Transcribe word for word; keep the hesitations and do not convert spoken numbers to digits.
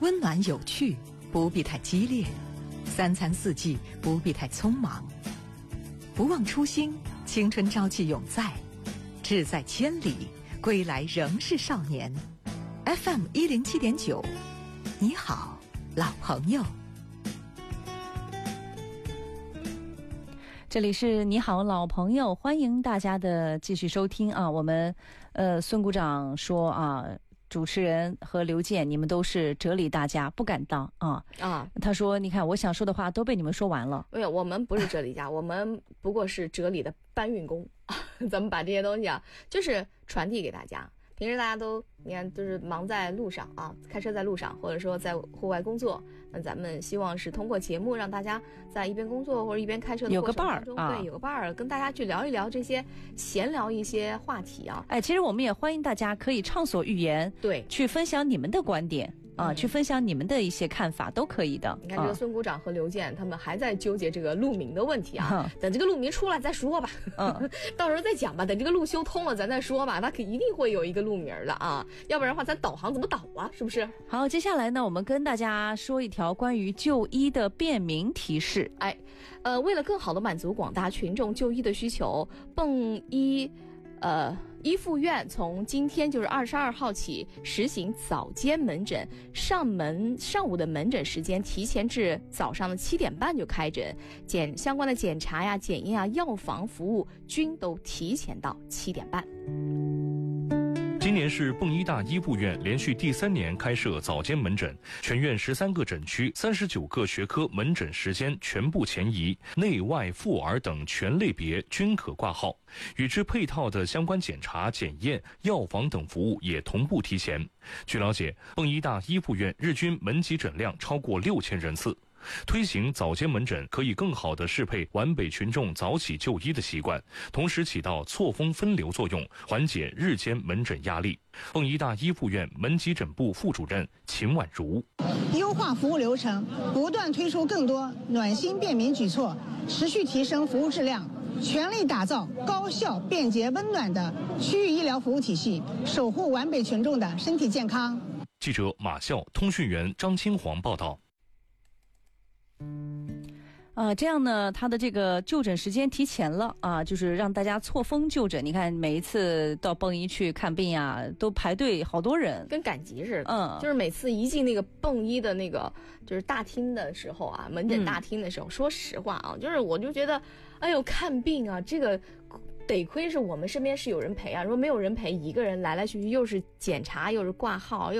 温暖有趣，不必太激烈；三餐四季，不必太匆忙。不忘初心，青春朝气永在。志在千里，归来仍是少年。F M 一零七点九，你好，老朋友。 这里是你好老朋友，欢迎大家的继续收听啊。我们呃孙股长说啊，主持人和刘健你们都是哲理大家，不敢当啊啊。他说你看我想说的话都被你们说完了。 没有，我们不是哲理家，我们不过是哲理的搬运工。咱们把这些东西啊就是传递给大家。平时大家都你看就是忙在路上啊，开车在路上，或者说在户外工作，那咱们希望是通过节目让大家在一边工作或者一边开车的过程当中， 有个伴儿啊， 对，有个伴儿，跟大家去聊一聊这些，闲聊一些话题啊。 哎，其实我们也欢迎大家可以畅所欲言， 对，去分享你们的观点啊、嗯，去分享你们的一些看法都可以的。 你看这个孙股长和刘健、啊、他们还在纠结这个路名的问题啊，嗯、等这个路名出来再说吧，嗯，到时候再讲吧。等这个路修通了咱再说吧，它可一定会有一个路名的啊，要不然的话咱导航怎么导啊？是不是？ 好，接下来呢，我们跟大家说一条关于就医的便民提示。 哎，呃，为了更好的满足广大群众就医的需求，迸医。呃，医附院从今天就是二十二号起实行早间门诊，上门上午的门诊时间提前至早上的七点半就开诊，检相关的检查呀、检验啊、药房服务均都提前到七点半。 今年是迸医大医部院连续第三年开设早间门诊，全院十三个诊区、三十九个学科门诊时间全部前移，内外妇儿等全类别均可挂号，与之配套的相关检查、检验、药房等服务也同步提前。据了解，迸医大医部院日均门急诊量超过六千人次。推行早间门诊可以更好地适配皖北群众早起就医的习惯，同时起到错峰分流作用，缓解日间门诊压力。迸医大医部院门急诊部副主任秦婉如： 优化服务流程，不断推出更多暖心便民举措，持续提升服务质量，全力打造高效、便捷、温暖的区域医疗服务体系，守护皖北群众的身体健康。 记者马笑，通讯员张清煌报道。 啊，这样呢，他的这个就诊时间提前了啊，就是让大家错峰就诊。你看，每一次到迸医去看病呀，都排队好多人， 跟赶集似的。 嗯， 就是每次一进那个迸医的那个就是大厅的时候啊，门诊大厅的时候，嗯、说实话啊，就是我就觉得，哎呦，看病啊，这个得亏是我们身边是有人陪啊，如果没有人陪，一个人来来去去又是检查又是挂号又。